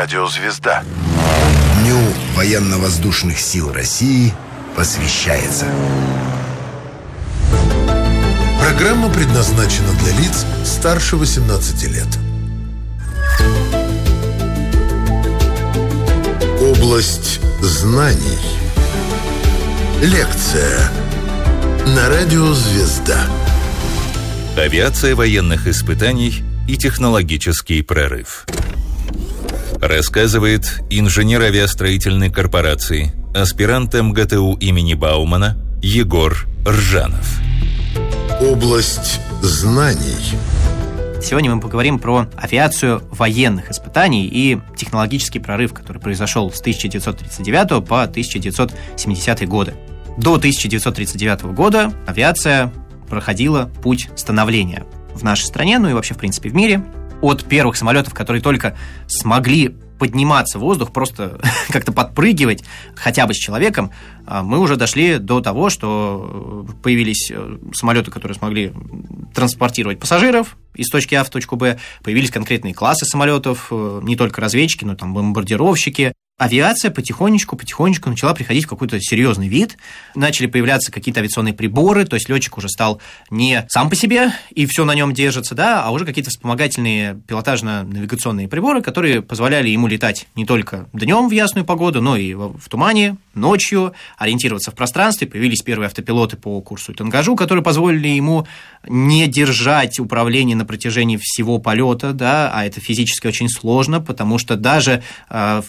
Радио «Звезда». Дню военно-воздушных сил России посвящается. Программа предназначена для лиц старше 18 лет. Область знаний. Лекция на радио «Звезда». Авиация военных испытаний и технологический прорыв. Рассказывает инженер авиастроительной корпорации, аспирант МГТУ имени Баумана Егор Ржанов. Область знаний. Сегодня мы поговорим про авиацию военных испытаний и технологический прорыв, который произошел с 1939 по 1970 годы. До 1939 года авиация проходила путь становления в нашей стране, ну и вообще, в принципе, в мире. От первых самолетов, которые только смогли подниматься в воздух, просто как-то подпрыгивать хотя бы с человеком, мы уже дошли до того, что появились самолеты, которые смогли транспортировать пассажиров из точки А в точку Б, появились конкретные классы самолетов, не только разведчики, но там бомбардировщики. Авиация потихонечку начала приходить в какой-то серьезный вид. Начали появляться какие-то авиационные приборы, то есть летчик уже стал не сам по себе и все на нем держится, да, а уже какие-то вспомогательные пилотажно-навигационные приборы, которые позволяли ему летать не только днем в ясную погоду, но и в тумане, ночью, ориентироваться в пространстве. Появились первые автопилоты по курсу и тангажу, которые позволили ему не держать управление на протяжении всего полета, да, а это физически очень сложно, потому что даже в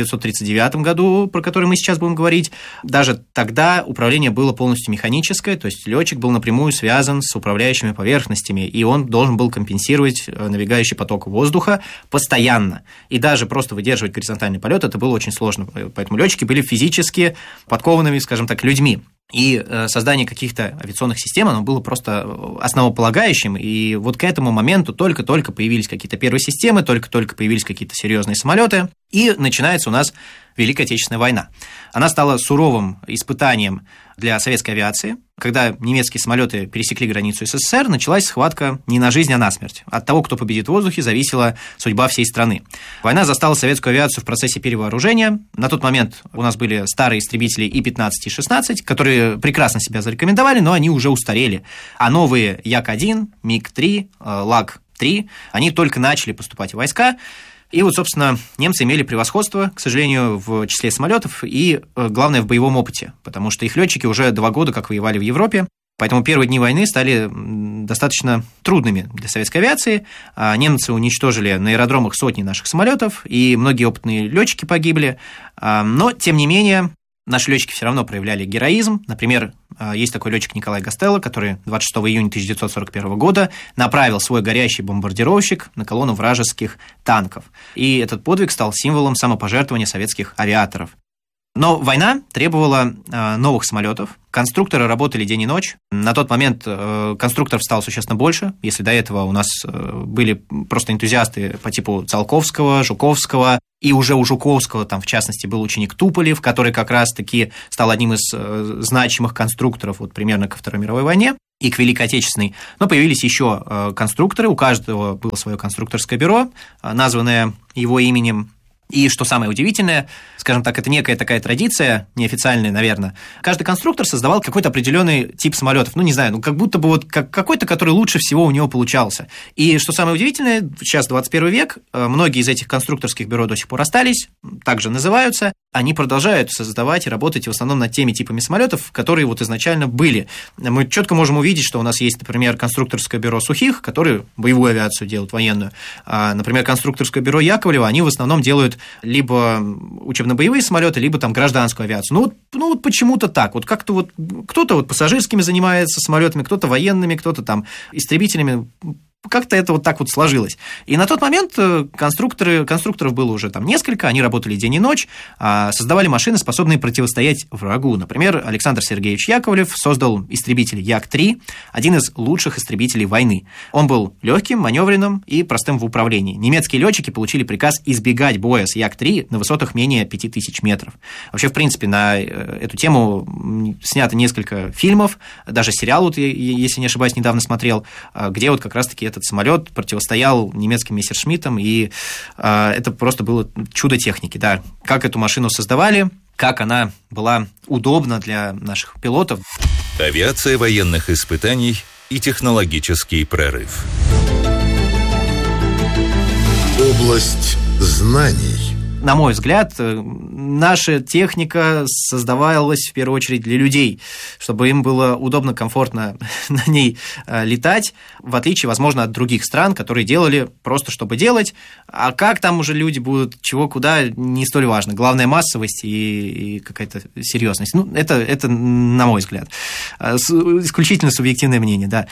1939 году, про который мы сейчас будем говорить, даже тогда управление было полностью механическое, то есть летчик был напрямую связан с управляющими поверхностями, и он должен был компенсировать набегающий поток воздуха постоянно. И даже просто выдерживать горизонтальный полет это было очень сложно, поэтому летчики были физически подкованными, скажем так, людьми. И создание каких-то авиационных систем, оно было просто основополагающим, и вот к этому моменту только-только появились какие-то первые системы, только-только появились какие-то серьезные самолеты, и начинается у нас Великая Отечественная война. Она стала суровым испытанием для советской авиации. Когда немецкие самолеты пересекли границу СССР, началась схватка не на жизнь, а на смерть. От того, кто победит в воздухе, зависела судьба всей страны. Война застала советскую авиацию в процессе перевооружения. На тот момент у нас были старые истребители И-15, И-16, которые прекрасно себя зарекомендовали, но они уже устарели. А новые Як-1, МиГ-3, Лаг-3, они только начали поступать в войска. И вот, собственно, немцы имели превосходство, к сожалению, в числе самолетов и, главное, в боевом опыте, потому что их летчики уже 2 года как воевали в Европе, поэтому первые дни войны стали достаточно трудными для советской авиации. Немцы уничтожили на аэродромах сотни наших самолетов, и многие опытные летчики погибли, но, тем не менее, наши летчики все равно проявляли героизм. Например, есть такой летчик Николай Гастелло, который 26 июня 1941 года направил свой горящий бомбардировщик на колонну вражеских танков. И этот подвиг стал символом самопожертвования советских авиаторов. Но война требовала новых самолетов. Конструкторы работали день и ночь. На тот момент конструкторов стало существенно больше. Если до этого у нас были просто энтузиасты по типу Циолковского, Жуковского, и уже у Жуковского, там, в частности, был ученик Туполев, который как раз-таки стал одним из значимых конструкторов вот, примерно ко Второй мировой войне и к Великой Отечественной. Но появились еще конструкторы, у каждого было свое конструкторское бюро, названное его именем. И что самое удивительное, скажем так, это некая такая традиция, неофициальная, наверное. Каждый конструктор создавал какой-то определенный тип самолетов. Ну, не знаю, как будто бы вот какой-то, который лучше всего у него получался. И что самое удивительное, сейчас 21 век, многие из этих конструкторских бюро до сих пор остались, также называются. Они продолжают создавать и работать в основном над теми типами самолетов, которые вот изначально были. Мы четко можем увидеть, что у нас есть, например, конструкторское бюро Сухих, которые боевую авиацию делают, военную. Например, конструкторское бюро Яковлева, они в основном делают либо учебно-боевые самолеты, либо там гражданскую авиацию. Ну вот почему-то так. Вот как-то вот кто-то вот пассажирскими занимается самолетами, кто-то военными, кто-то там истребителями. Как-то это вот так вот сложилось. И на тот момент конструкторов было уже там несколько, они работали день и ночь, создавали машины, способные противостоять врагу. Например, Александр Сергеевич Яковлев создал истребитель Як-3, один из лучших истребителей войны. Он был легким, маневренным и простым в управлении. Немецкие летчики получили приказ избегать боя с Як-3 на высотах менее 5000 метров. Вообще, в принципе, на эту тему снято несколько фильмов, даже сериал, вот, если не ошибаюсь, недавно смотрел, где вот как раз-таки это этот самолет противостоял немецким мессершмиттам, и это просто было чудо техники, да. Как эту машину создавали, как она была удобна для наших пилотов. Авиация военных испытаний и технологический прорыв. Область знаний. На мой взгляд, наша техника создавалась в первую очередь для людей, чтобы им было удобно, комфортно на ней летать, в отличие, возможно, от других стран, которые делали просто чтобы делать, а как там уже люди будут, чего, куда, не столь важно. Главное, массовость и какая-то серьезность. Ну, это на мой взгляд. Исключительно субъективное мнение, да.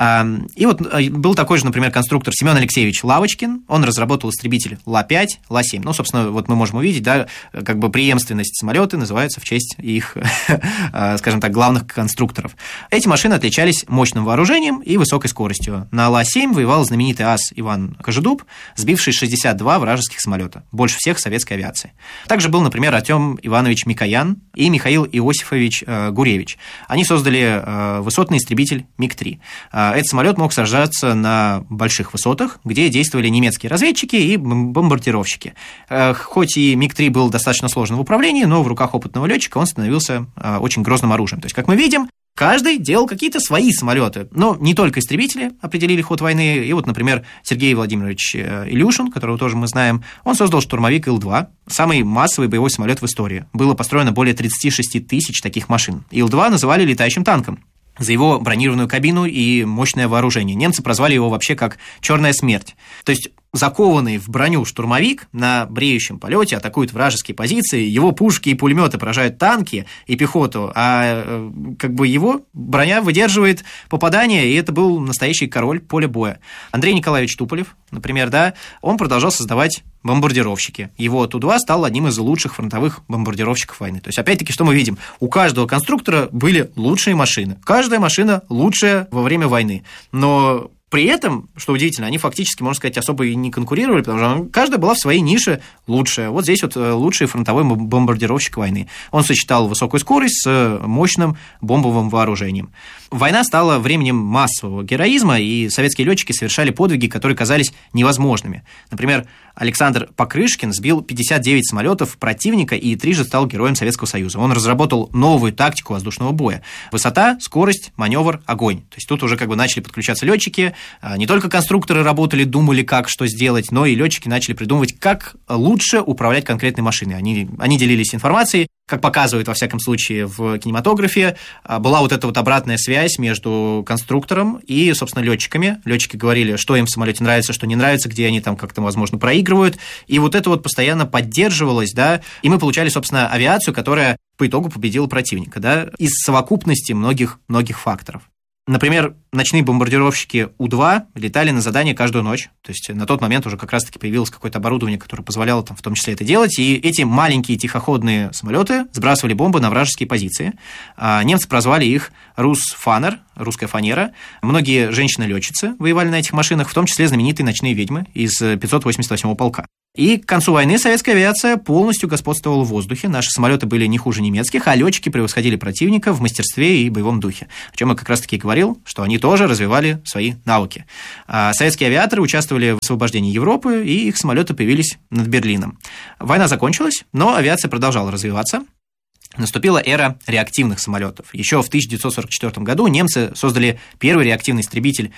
И вот был такой же, например, конструктор Семен Алексеевич Лавочкин, он разработал истребитель Ла-5, Ла-7. Ну, собственно, вот мы можем увидеть, да, как бы преемственность самолета называется в честь их, скажем так, главных конструкторов. Эти машины отличались мощным вооружением и высокой скоростью. На Ла-7 воевал знаменитый ас Иван Кожедуб, сбивший 62 вражеских самолета, больше всех в советской авиации. Также был, например, Артем Иванович Микоян и Михаил Иосифович Гуревич. Они создали высотный истребитель МиГ-3. Этот самолет мог сражаться на больших высотах, где действовали немецкие разведчики и бомбардировщики. Хоть и МиГ-3 был достаточно сложным в управлении, но в руках опытного летчика он становился очень грозным оружием. То есть, как мы видим, каждый делал какие-то свои самолеты. Но не только истребители определили ход войны. И вот, например, Сергей Владимирович Илюшин, которого тоже мы знаем, он создал штурмовик Ил-2, самый массовый боевой самолет в истории. Было построено более 36 тысяч таких машин. Ил-2 называли летающим танком за его бронированную кабину и мощное вооружение. Немцы прозвали его вообще как «Черная смерть». То есть закованный в броню штурмовик на бреющем полете атакует вражеские позиции, его пушки и пулеметы поражают танки и пехоту, а как бы его броня выдерживает попадание, и это был настоящий король поля боя. Андрей Николаевич Туполев, например, да, он продолжал создавать бомбардировщики. Его Ту-2 стал одним из лучших фронтовых бомбардировщиков войны. То есть, опять-таки, что мы видим? У каждого конструктора были лучшие машины. Каждая машина лучшая во время войны. Но при этом, что удивительно, они фактически, можно сказать, особо и не конкурировали, потому что каждая была в своей нише лучшая. Вот здесь вот лучший фронтовой бомбардировщик войны. Он сочетал высокую скорость с мощным бомбовым вооружением. Война стала временем массового героизма, и советские летчики совершали подвиги, которые казались невозможными. Например, Александр Покрышкин сбил 59 самолетов противника и трижды стал героем Советского Союза. Он разработал новую тактику воздушного боя. Высота, скорость, маневр, огонь. То есть тут уже как бы начали подключаться летчики. Не только конструкторы работали, думали, как, что сделать, но и летчики начали придумывать, как лучше управлять конкретной машиной. Они делились информацией. Как показывают, во всяком случае, в кинематографе, была вот эта вот обратная связь между конструктором и, собственно, летчиками. Летчики говорили, что им в самолете нравится, что не нравится, где они там как-то, возможно, проигрывают. И вот это вот постоянно поддерживалось, да, и мы получали, собственно, авиацию, которая по итогу победила противника, да, из совокупности многих факторов. Например, ночные бомбардировщики У-2 летали на задание каждую ночь. То есть на тот момент уже как раз-таки появилось какое-то оборудование, которое позволяло там, в том числе это делать. И эти маленькие тихоходные самолеты сбрасывали бомбы на вражеские позиции. Немцы прозвали их «Русфанер», «Русская фанера». Многие женщины-летчицы воевали на этих машинах, в том числе знаменитые ночные ведьмы из 588-го полка. И к концу войны советская авиация полностью господствовала в воздухе. Наши самолеты были не хуже немецких, а летчики превосходили противника в мастерстве и боевом духе. О чем я как раз-таки говорил, что они тоже развивали свои навыки. Советские авиаторы участвовали в освобождении Европы, и их самолеты появились над Берлином. Война закончилась, но авиация продолжала развиваться. Наступила эра реактивных самолетов. Еще в 1944 году немцы создали первый реактивный истребитель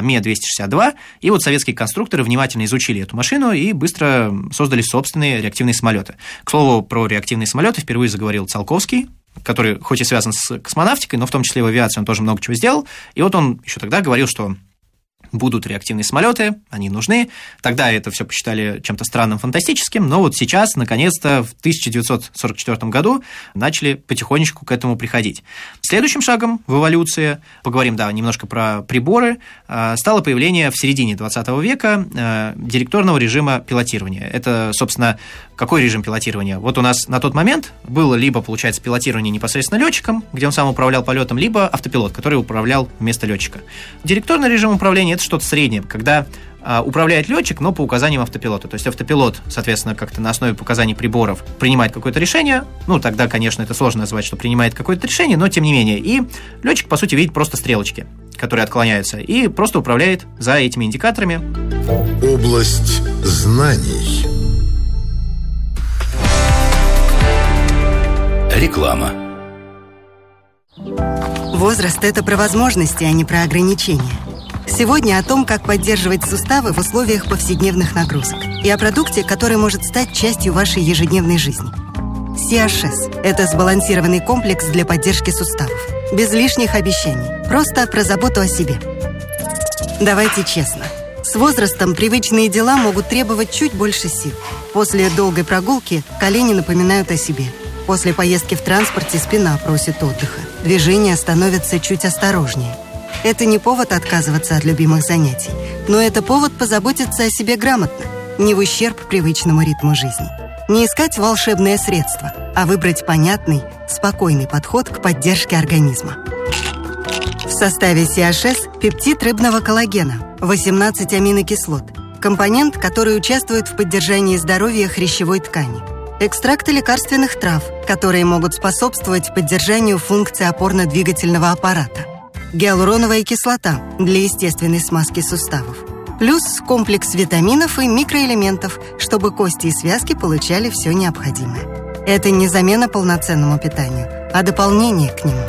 Ми-262, и вот советские конструкторы внимательно изучили эту машину и быстро создали собственные реактивные самолеты. К слову, про реактивные самолеты впервые заговорил Циолковский, который хоть и связан с космонавтикой, но в том числе в авиации он тоже много чего сделал. И вот он еще тогда говорил, что будут реактивные самолеты, они нужны. Тогда это все посчитали чем-то странным, фантастическим, но вот сейчас, наконец-то, в 1944 году начали потихонечку к этому приходить. Следующим шагом в эволюции, поговорим, да, немножко про приборы, стало появление в середине 20 века директорного режима пилотирования. Это, собственно, какой режим пилотирования? Вот у нас на тот момент было либо, получается, пилотирование непосредственно летчиком, где он сам управлял полетом, либо автопилот, который управлял вместо летчика. Директорный режим управления – это что-то среднее, когда управляет летчик, но по указаниям автопилота. То есть автопилот, соответственно, как-то на основе показаний приборов принимает какое-то решение. Ну, тогда, конечно, это сложно назвать, что принимает какое-то решение, но тем не менее. И летчик, по сути, видит просто стрелочки, которые отклоняются, и просто управляет за этими индикаторами. Область знаний. Реклама. Возраст – это про возможности, а не про ограничения. Сегодня о том, как поддерживать суставы в условиях повседневных нагрузок, и о продукте, который может стать частью вашей ежедневной жизни. CHS – это сбалансированный комплекс для поддержки суставов. Без лишних обещаний. Просто про заботу о себе. Давайте честно. С возрастом привычные дела могут требовать чуть больше сил. После долгой прогулки колени напоминают о себе. После поездки в транспорте спина просит отдыха. Движения становятся чуть осторожнее. Это не повод отказываться от любимых занятий, но это повод позаботиться о себе грамотно, не в ущерб привычному ритму жизни. Не искать волшебное средство, а выбрать понятный, спокойный подход к поддержке организма. В составе CHS пептид рыбного коллагена, 18 аминокислот, компонент, который участвует в поддержании здоровья хрящевой ткани. Экстракты лекарственных трав, которые могут способствовать поддержанию функции опорно-двигательного аппарата. Гиалуроновая кислота для естественной смазки суставов. Плюс комплекс витаминов и микроэлементов, чтобы кости и связки получали все необходимое. Это не замена полноценному питанию, а дополнение к нему.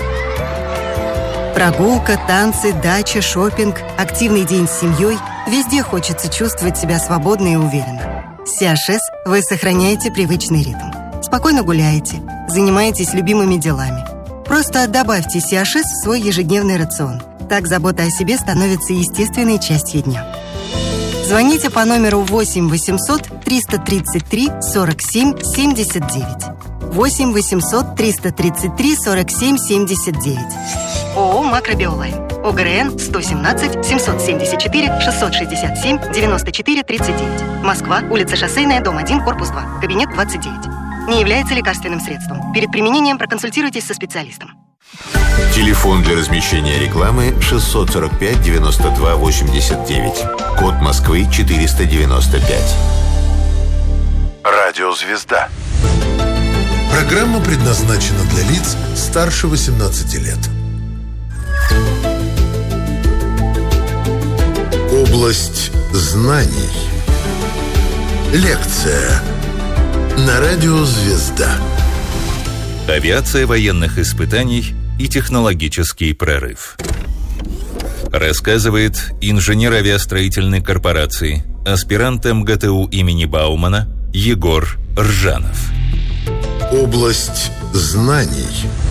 Прогулка, танцы, дача, шопинг, активный день с семьей – везде хочется чувствовать себя свободно и уверенно. С CHS вы сохраняете привычный ритм. Спокойно гуляете, занимаетесь любимыми делами. Просто добавьте CHS в свой ежедневный рацион. Так забота о себе становится естественной частью дня. Звоните по номеру 8 800 333 47 79. 8 800 333 47 79. ООО «Макробиолайн». ОГРН 117 774 667 94 39. Москва, улица Шоссейная, дом 1, корпус 2, кабинет 29. Не является лекарственным средством. Перед применением проконсультируйтесь со специалистом. Телефон для размещения рекламы 645 92 89. Код Москвы 495. Радиозвезда. Программа предназначена для лиц старше 18 лет. Область знаний. Лекция на радио «Звезда». Авиация военных испытаний и технологический прорыв. Рассказывает инженер авиастроительной корпорации, аспирант МГТУ имени Баумана Егор Ржанов. Область знаний.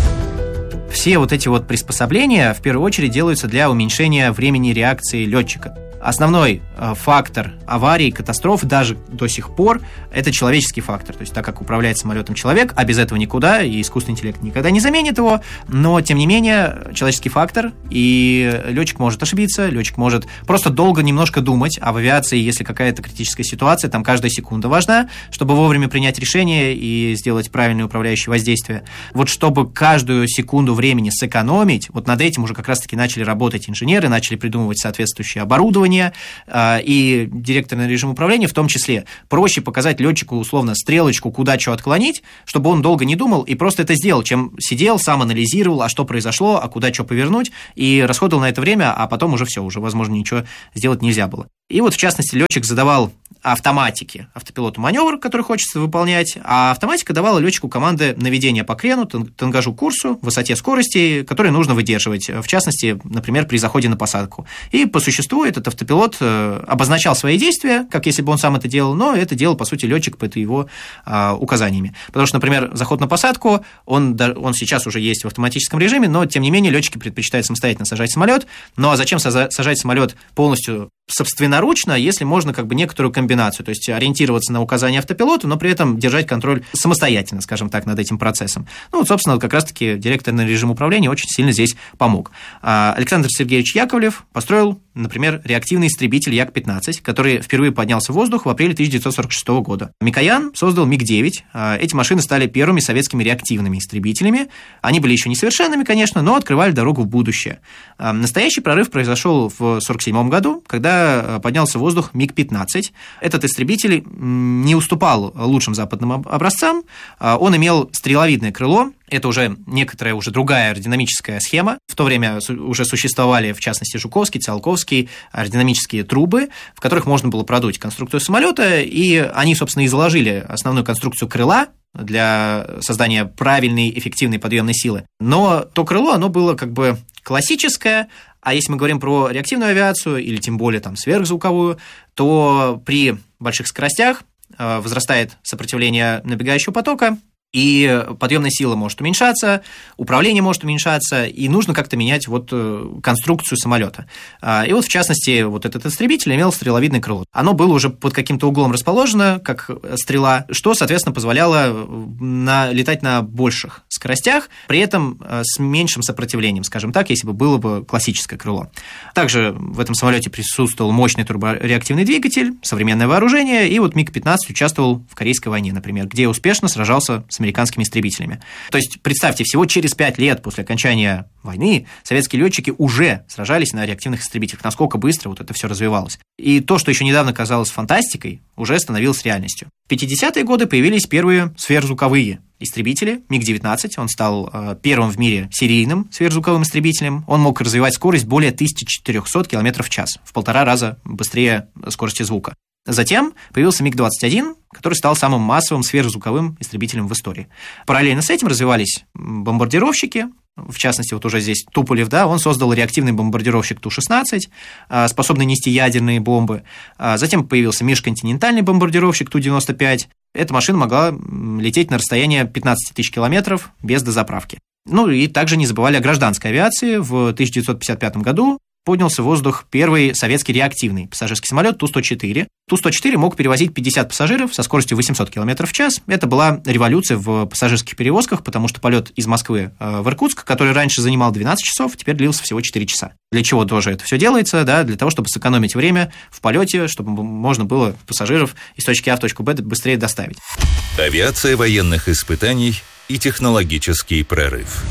Все вот эти вот приспособления в первую очередь делаются для уменьшения времени реакции летчика. Основной фактор аварий, катастроф даже до сих пор – это человеческий фактор. То есть так как управляет самолетом человек, а без этого никуда, и искусственный интеллект никогда не заменит его, но тем не менее человеческий фактор, и летчик может ошибиться, летчик может просто долго немножко думать, а в авиации, если какая-то критическая ситуация, там каждая секунда важна, чтобы вовремя принять решение и сделать правильное управляющее воздействие. Вот чтобы каждую секунду времени сэкономить, вот над этим уже как раз-таки начали работать инженеры, начали придумывать соответствующее оборудование, и директорный режим управления в том числе. Проще показать летчику условно стрелочку, куда что отклонить, чтобы он долго не думал и просто это сделал, чем сидел, сам анализировал, а что произошло, а куда что повернуть, и расходовал на это время, а потом уже все, уже, возможно, ничего сделать нельзя было. И вот, в частности, летчик задавал автоматике, автопилоту маневр, который хочется выполнять, а автоматика давала летчику команды наведения по крену, тангажу, курсу, высоте скорости, которые нужно выдерживать, в частности, например, при заходе на посадку. И по существу этот автопилот обозначал свои действия, как если бы он сам это делал, но это делал, по сути, летчик под его указаниями. Потому что, например, заход на посадку, он сейчас уже есть в автоматическом режиме, но, тем не менее, летчики предпочитают самостоятельно сажать самолет. Ну а зачем сажать самолет полностью собственноручно, если можно как бы некоторую комбинацию, то есть ориентироваться на указания автопилота, но при этом держать контроль самостоятельно, скажем так, над этим процессом. Ну, вот, собственно, как раз-таки директорный режим управления очень сильно здесь помог. Александр Сергеевич Яковлев построил, например, реактивный истребитель Як-15, который впервые поднялся в воздух в апреле 1946 года. Микоян создал МиГ-9. Эти машины стали первыми советскими реактивными истребителями. Они были еще несовершенными, конечно, но открывали дорогу в будущее. Настоящий прорыв произошел в 1947 году, когда поднялся в воздух МиГ-15. Этот истребитель не уступал лучшим западным образцам. Он имел стреловидное крыло, Это уже некоторая уже другая аэродинамическая схема. В то время уже существовали, в частности, Жуковский, Циолковский аэродинамические трубы, в которых можно было продуть конструкцию самолета, и они, собственно, и заложили основную конструкцию крыла для создания правильной, эффективной подъемной силы. Но то крыло, оно было как бы классическое, а если мы говорим про реактивную авиацию или тем более там сверхзвуковую, то при больших скоростях возрастает сопротивление набегающего потока, и подъемная сила может уменьшаться, управление может уменьшаться, и нужно как-то менять вот конструкцию самолета. И вот, в частности, вот этот истребитель имел стреловидное крыло. Оно было уже под каким-то углом расположено, как стрела, что, соответственно, позволяло летать на больших скоростях, при этом с меньшим сопротивлением, скажем так, если бы было бы классическое крыло. Также в этом самолете присутствовал мощный турбореактивный двигатель, современное вооружение, и вот МиГ-15 участвовал в Корейской войне, например, где успешно сражался с американскими истребителями. То есть, представьте, всего через 5 лет после окончания войны советские летчики уже сражались на реактивных истребителях. Насколько быстро вот это все развивалось. И то, что еще недавно казалось фантастикой, уже становилось реальностью. В 50-е годы появились первые сверхзвуковые истребители, МиГ-19. Он стал первым в мире серийным сверхзвуковым истребителем. Он мог развивать скорость более 1400 км в час, в 1,5 раза быстрее скорости звука. Затем появился МиГ-21, который стал самым массовым сверхзвуковым истребителем в истории. Параллельно с этим развивались бомбардировщики, в частности, вот уже здесь Туполев, да, он создал реактивный бомбардировщик Ту-16, способный нести ядерные бомбы. Затем появился межконтинентальный бомбардировщик Ту-95. Эта машина могла лететь на расстояние 15 тысяч километров без дозаправки. Ну и также не забывали о гражданской авиации. В 1955 году поднялся в воздух первый советский реактивный пассажирский самолет Ту-104. Ту-104 мог перевозить 50 пассажиров со скоростью 800 км в час. Это была революция в пассажирских перевозках, потому что полет из Москвы в Иркутск, который раньше занимал 12 часов, теперь длился всего 4 часа. Для чего тоже это все делается? Да, для того, чтобы сэкономить время в полете, чтобы можно было пассажиров из точки А в точку Б быстрее доставить. Авиация военных испытаний и технологический прорыв.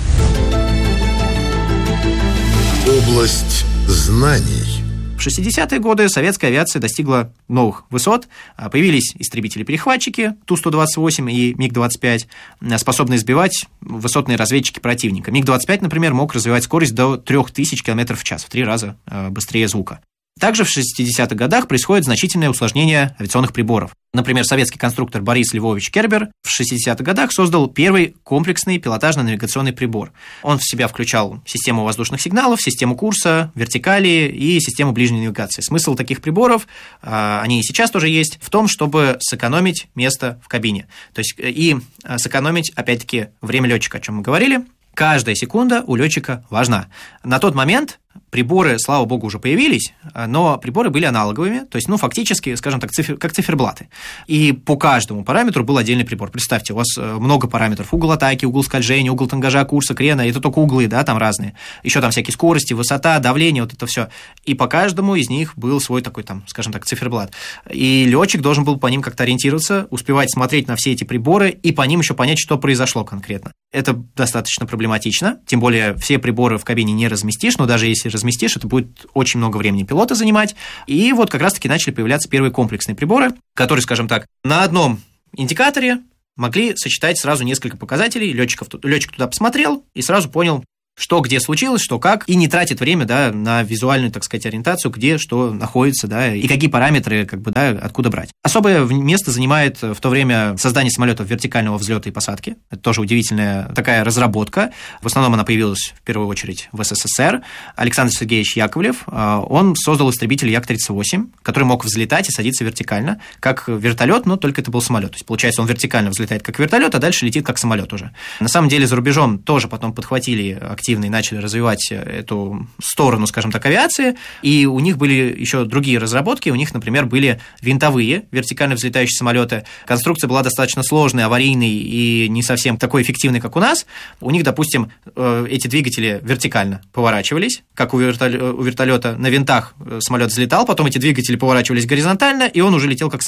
Область знаний. В 60-е годы советская авиация достигла новых высот. Появились истребители-перехватчики Ту-128 и МиГ-25, способные сбивать высотные разведчики противника. МиГ-25, например, мог развивать скорость до 3000 км в час, в 3 раза быстрее звука. Также в 60-х годах происходит значительное усложнение авиационных приборов. Например, советский конструктор Борис Львович Кербер в 60-х годах создал первый комплексный пилотажно-навигационный прибор. Он в себя включал систему воздушных сигналов, систему курса, вертикали и систему ближней навигации. Смысл таких приборов, они и сейчас тоже есть, в том, чтобы сэкономить место в кабине. То есть и сэкономить, опять-таки, время летчика, о чем мы говорили. Каждая секунда у летчика важна. На тот момент приборы, слава богу, уже появились, но приборы были аналоговыми, то есть, фактически, скажем так, как циферблаты. И по каждому параметру был отдельный прибор. Представьте, у вас много параметров. Угол атаки, угол скольжения, угол тангажа, курса, крена, это только углы, да, там разные. Еще там всякие скорости, высота, давление, вот это все. И по каждому из них был свой такой, там, скажем так, циферблат. И летчик должен был по ним как-то ориентироваться, успевать смотреть на все эти приборы и по ним еще понять, что произошло конкретно. Это достаточно проблематично, тем более все приборы в кабине не разместишь, но даже если разместишь, это будет очень много времени пилота занимать. И вот как раз-таки начали появляться первые комплексные приборы, которые, скажем так, на одном индикаторе могли сочетать сразу несколько показателей. Летчик туда посмотрел и сразу понял, что где случилось, что как, и не тратит время, да, на визуальную, так сказать, ориентацию, где что находится, да, и какие параметры, как бы, да, откуда брать. Особое место занимает в то время создание самолетов вертикального взлета и посадки. Это тоже удивительная такая разработка. В основном она появилась в первую очередь в СССР. Александр Сергеевич Яковлев, он создал истребитель Як-38, который мог взлетать и садиться вертикально, как вертолет, но только это был самолет. То есть, получается, он вертикально взлетает как вертолет, а дальше летит как самолет уже. На самом деле, за рубежом тоже потом подхватили активно и начали развивать эту сторону, скажем так, авиации, и у них были еще другие разработки, у них, например, были винтовые вертикально взлетающие самолеты. Конструкция была достаточно сложной, аварийной и не совсем такой эффективной, как у нас. У них, допустим, эти двигатели вертикально поворачивались, как у вертолета на винтах самолет взлетал, потом эти двигатели поворачивались горизонтально, и он уже летел как самолет.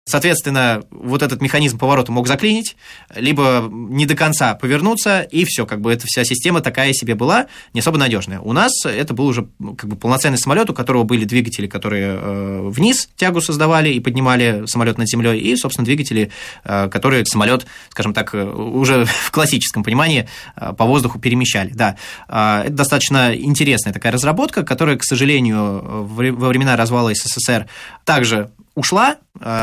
Соответственно, вот этот механизм поворота мог заклинить, либо не до конца повернуться, и все, как бы эта вся система такая себе была, не особо надежная. У нас это был уже как бы полноценный самолет, у которого были двигатели, которые вниз тягу создавали и поднимали самолет над землей, и, собственно, двигатели, которые самолет, скажем так, уже в классическом понимании по воздуху перемещали. Да, это достаточно интересная такая разработка, которая, к сожалению, во времена развала СССР также ушла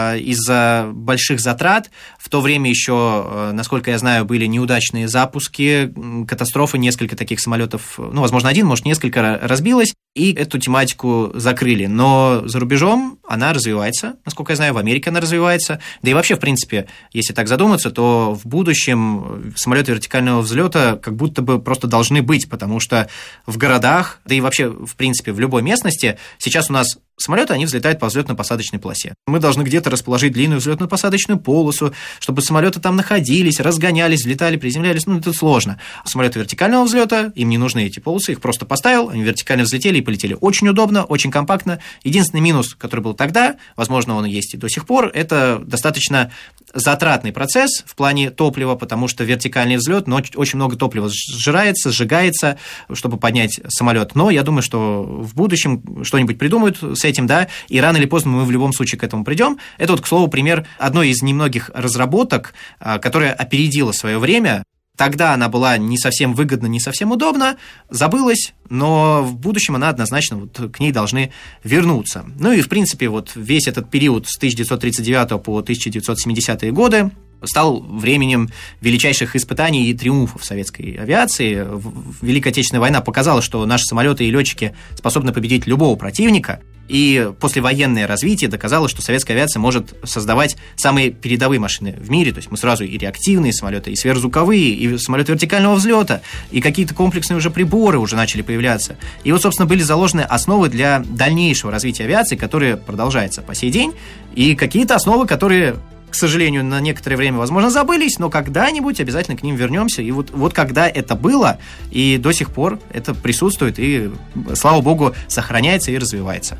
из-за больших затрат. В то время еще, насколько я знаю, были неудачные запуски, катастрофы, несколько таких самолетов, ну, возможно, один, может, несколько разбилось, и эту тематику закрыли. Но за рубежом она развивается, насколько я знаю, в Америке она развивается. Да и вообще, в принципе, если так задуматься, то в будущем самолеты вертикального взлета как будто бы просто должны быть, потому что в городах, да и вообще, в принципе, в любой местности сейчас у нас самолеты, они взлетают по взлетно-посадочной полосе. Мы должны где-то расположить длинную взлетно-посадочную полосу, чтобы самолеты там находились, разгонялись, взлетали, приземлялись. Ну, это сложно. Самолеты вертикального взлета, им не нужны эти полосы, их просто поставил, они вертикально взлетели и полетели. Очень удобно, очень компактно. Единственный минус, который был тогда, возможно, он есть и до сих пор, это достаточно затратный процесс в плане топлива, потому что вертикальный взлет, но очень много топлива сжирается, сжигается, чтобы поднять самолет. Но я думаю, что в будущем что-нибудь придумают с этим, да, и рано или поздно мы в любом случае к этому придем. Это вот, к слову, пример одной из немногих разработок, которая опередила свое время. Тогда она была не совсем выгодна, не совсем удобна, забылась, но в будущем она однозначно вот к ней должны вернуться. Ну и, в принципе, вот весь этот период с 1939 по 1970-е годы стал временем величайших испытаний и триумфов советской авиации. Великая Отечественная война показала, что наши самолеты и летчики способны победить любого противника, и послевоенное развитие доказало, что советская авиация может создавать самые передовые машины в мире. То есть мы сразу и реактивные самолеты, и сверхзвуковые, и самолеты вертикального взлета, и какие-то комплексные уже приборы уже начали появляться. И вот, собственно, были заложены основы для дальнейшего развития авиации, которое продолжается по сей день, и какие-то основы, которые, к сожалению, на некоторое время, возможно, забылись, но когда-нибудь обязательно к ним вернемся. И вот когда это было, и до сих пор это присутствует, и, слава богу, сохраняется и развивается.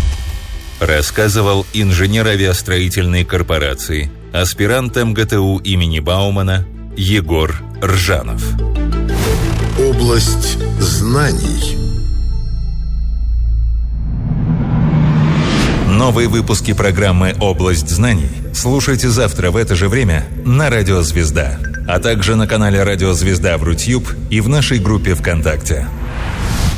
Рассказывал инженер авиастроительной корпорации, аспирант МГТУ имени Баумана Егор Ржанов. Область знаний. Новые выпуски программы «Область знаний» слушайте завтра в это же время на Радио Звезда, а также на канале Радио Звезда в Рутьюб и в нашей группе ВКонтакте.